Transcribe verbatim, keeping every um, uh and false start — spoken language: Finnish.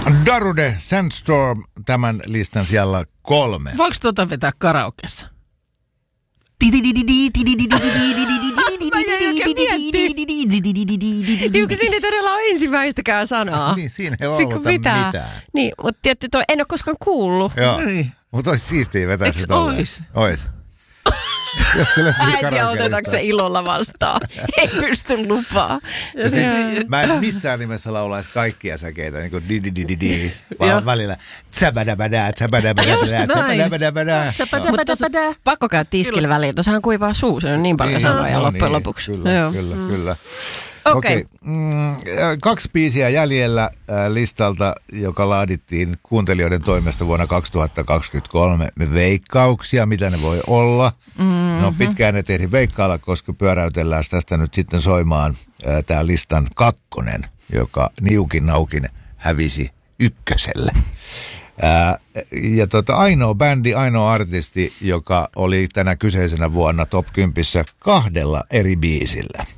Darude, Sandstorm, tämän listan siellä kolme. Voiko tuota vetää karaokeessa? Niin, siinä ei todella ole ensimmäistäkään sanaa. Niin, siinä ei lauluta mitään. mitään. Niin, mutta tietysti toi en ole koskaan kuullut. Joo, Niin. mutta olisi siistiä vetää se tolleen. Ois? Ois. Jos se löytyy En tiedä, otetaanko se ilolla vastaan. Ei pysty lupaa. Ja sit, mä en missään nimessä laulaisi kaikkia säkeitä, niin kuin di di di di di, vaan välillä tsabadabada, tsabadabada, tsabadabada. Pakko käydä tiskillä väliin, tuossahan kuivaa suu, se on niin paljon sanoja no loppujen niin, lopuksi. Kyllä, Joo. kyllä, mm. kyllä. Okei. Okay. Mm, kaksi biisiä jäljellä äh, listalta, joka laadittiin kuuntelijoiden toimesta vuonna kaksituhattakaksikymmentäkolme. Veikkauksia, mitä ne voi olla. Mm-hmm. No pitkään ne tehtiin veikkailla, koska pyöräytellään tästä nyt sitten soimaan äh, tämä listan kakkonen, joka niukin naukin hävisi ykköselle. Ää, ja tota, ainoa bändi, ainoa artisti, joka oli tänä kyseisenä vuonna top kympissä kahdella eri biisillä.